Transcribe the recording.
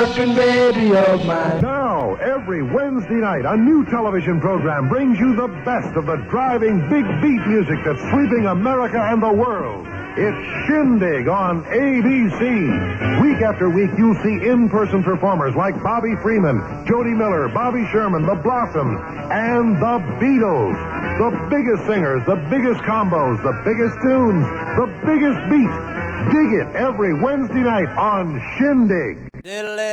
Russian baby of mine. Now, every Wednesday night, a new television program brings you the best of the driving big beat music that's sweeping America and the world. It's Shindig on ABC. Week after week, you'll see in-person performers like Bobby Freeman, Jody Miller, Bobby Sherman, The Blossoms, and The Beatles. The biggest singers, the biggest combos, the biggest tunes, the biggest beat. Dig it every Wednesday night on Shindig.